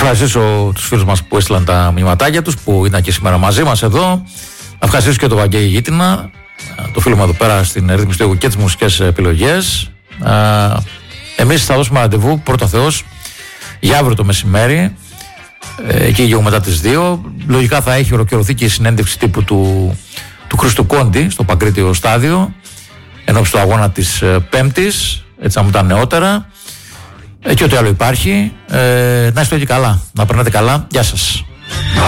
ευχαριστήσω τους φίλους μας που έστειλαν τα μηνυματάκια τους, που ήταν και σήμερα μαζί μας εδώ. Ευχαριστήσω και τον Βαγγέλη Γίτινα, το φίλο μου εδώ πέρα στην ρύθμιση του έργου και τις μουσικές επιλογές. Εμείς θα δώσουμε ραντεβού, πρώτα Θεός, για αύριο το μεσημέρι, εκεί λίγο μετά τις 2. Λογικά θα έχει ολοκληρωθεί και η συνέντευξη τύπου του Χρήστου Κόντι στο Παγκρίτιο Στάδιο, ενώπιση του αγώνα της Πέμπτης, έτσι να μου τα νεότερα. Και ό,τι άλλο υπάρχει. Να είστε όλοι καλά, να περνάτε καλά. Γεια σας.